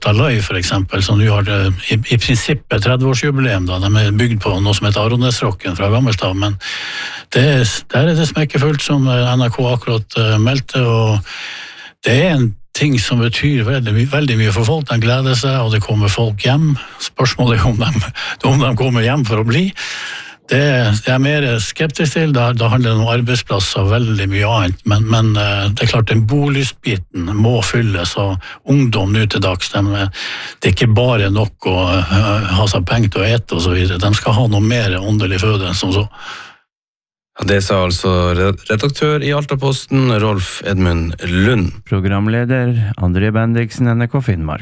Alta Live for eksempel, som nu har i prinsippet 30-årsjubileum da, de bygd på noe som heter Aronesrocken fra Gammelstad, men der det smekkefullt som NRK akkurat meldte, og det en ting som betyr veldig mye for folk. De gleder seg, og det kommer folk hjem. Spørsmålet om de kommer hjem for å bli. Det er mer skeptisk til. Da handler det om arbeidsplasser og veldig mye annet. Men det klart, den bolystbiten må fylles, og ungdom nå til dags, det ikke bare nok å ha seg penger til å ete og så videre. De skal ha noe mer åndelig føde enn som så. Det sa altså redaktør i Altaposten, Rolf Edmund Lund. Programleder André Bendiksen, NRK Finnmark.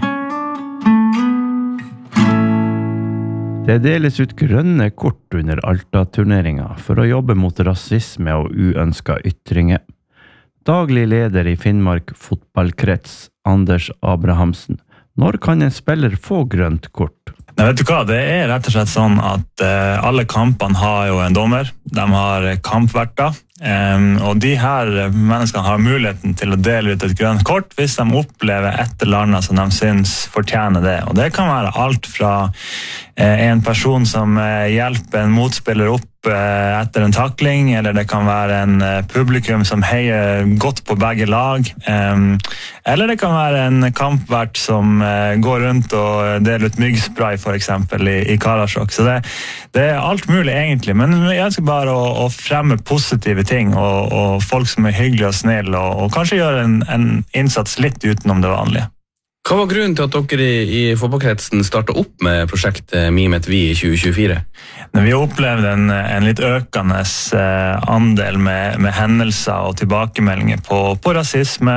Det deles ut grønne kort under Alta-turneringen for å jobbe mot rasisme og uønsket ytringer. Daglig leder i Finnmark fotballkrets, Anders Abrahamsen. Når kan en spiller få grønt kort? Nei, vet du hva? Det rett og slett sånn at alle kampene har jo en dommer. De har kampverter. Og de her menneskene har muligheten til å dele ut et grønt kort hvis de opplever et eller annet som de synes fortjener det. Og det kan være alt fra en person som hjelper en motspiller opp etter en takling, eller det kan være en publikum som heier godt på begge lag, eller det kan være en kampvert som går rundt og deler ut myggspray for eksempel i Karasjok. Så det alt mulig egentlig, men jeg ønsker bare å fremme positive ting, og folk som hyggelige og snille, og kanskje gjøre en innsats litt utenom det vanlige. Hva var grunnen til at dere i fotballkretsen startet opp med prosjektet Mimet Vi i 2024? Vi har opplevd en litt økende andel med hendelser og tilbakemeldinger på rasisme,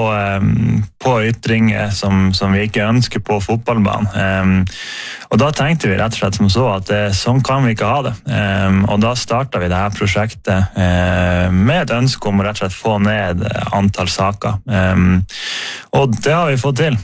på ytringer som vi ikke ønsker på fotballbanen. Og da tenkte vi rett og slett som så at sånn kan vi ikke ha det. Og da startet vi det her prosjektet med et ønske om å rett og slett få ned antall saker. Og det har vi fått til.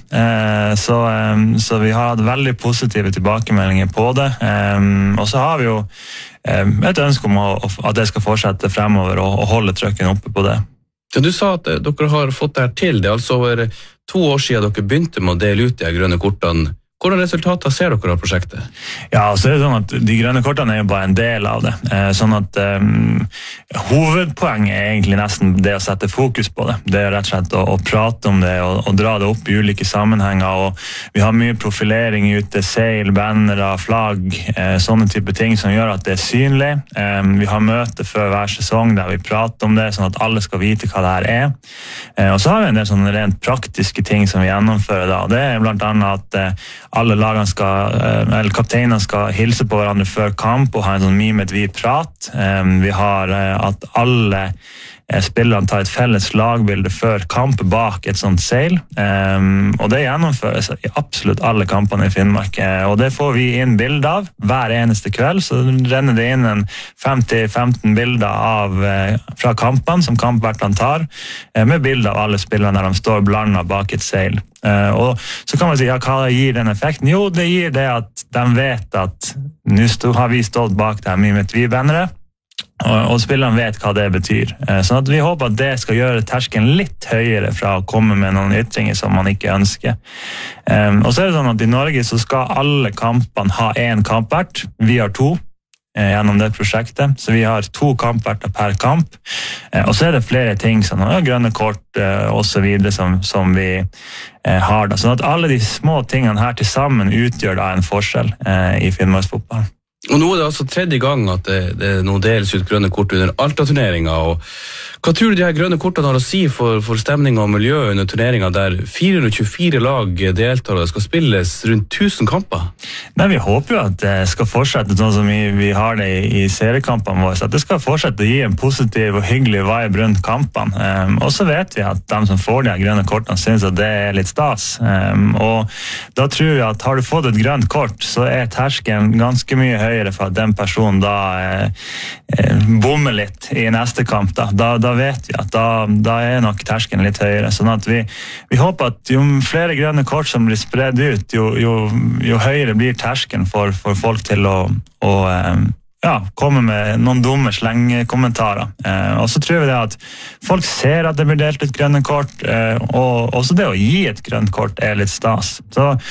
Så vi har hatt veldig positive tilbakemeldinger på det. Og så har vi jo et ønske om at det skal fortsette fremover og holde trøkken oppe på det. Ja, du sa at dere har fått det her til. Det er altså over 2 år siden dere begynte med å dele ut de grønne kortene. Hvordan resultater ser dere av prosjektet? Ja, så er det sånn at de grønne kortene er jo bare en del av det. Sånn at hovedpoenget er egentlig nesten det å sette fokus på det. Det er rett og slett å prate om det og dra det opp i ulike sammenhenger. Og vi har mye profilering ute, seil, bannere, flagg, sånne type ting som gjør at det er synlig. Vi har møte før hver sesong der vi prater om det, sånn at alle skal vite hva det her er. Og så har vi en del sånne rent praktiske ting som vi gjennomfører da. Det er blant annet at alle lagene eller kapteinene skal hilse på hverandre før kamp og ha en sånn Mimet Vi-prat. Vi har at alle spillerne tar et felles lagbilde før kamp bak et sånt seil. Og det gjennomføres i absolutt alle kampene i Finnmark. Og det får vi inn bilder av hver eneste kveld, så renner det inn en 5-15 bilder fra kampene som kampvertene tar, med bilder av alle spillerne der de står blandet bak et seil. Og så kan man si, ja, hva gir den effekten? Jo, det gir det at de vet at nå har vi stått bak det her Mimet Vi-bannere, og spillerne vet hva det betyr. Sånn at vi håper at det skal gjøre terskelen litt høyere fra å komme med noen ytringer som man ikke ønsker. Og så er det sånn at i Norge så skal alle kampene ha en kampvert. Vi har 2 gjennom det prosjektet, så vi har 2 kampverter per kamp. Og så er det flere ting, sånn grønne kort og så videre som vi har da. Sånn at alle de små tingene her til sammen utgjør da en forskjell i Finnmarksfotballen. Og nå er det altså 3. gang at det nå deles ut grønne kort under Alta-turneringen, og hva tror du de her grønne kortene har å si for stemning og miljø under turneringen der 424 lag deltar og det skal spilles rundt 1000 kamper? Nei, vi håper jo at det skal fortsette sånn som vi har det i seriekampene våre, at det skal fortsette å gi en positiv og hyggelig vibe rundt kampene. Og så vet vi at de som får de her grønne kortene synes at det er litt stas. Og da tror vi at har du fått et grønt kort, så er terskelen ganske mye høyere for at den personen da bommer litt i neste kamp. Da vet vi at da er nok terskelen litt høyere. Sånn at vi håper at jo flere grønne kort som blir spredd ut, jo høyere blir terskelen for folk til å komme med noen dumme slengkommentarer. Og så tror vi det at folk ser at det blir delt ut grønne kort, og også det å gi et grønt kort er litt stas. Så